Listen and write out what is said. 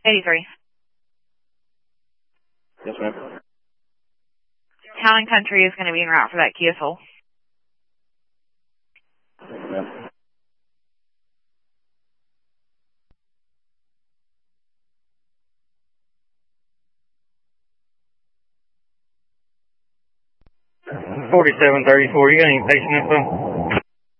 83. Yes, ma'am. Town and Country is going to be en route for that Kia Soul. Yes, ma'am. $47.34. You got any patient info?